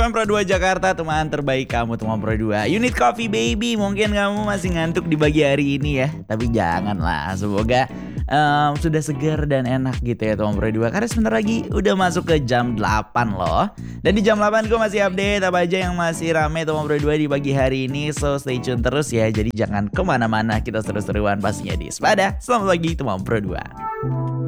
teman Pro 2 Jakarta, teman terbaik kamu teman Pro 2. Unit Coffee Baby, mungkin kamu masih ngantuk di pagi hari ini ya. Tapi janganlah, semoga sudah segar dan enak gitu ya teman Pro 2. Karena sebentar lagi udah masuk ke jam 8 loh. Dan di jam 8 gue masih update apa aja yang masih rame teman Pro 2 di pagi hari ini. So stay tune terus ya, jadi jangan kemana-mana, kita seru-seruan pastinya di Sepada. Selamat pagi teman Pro 2.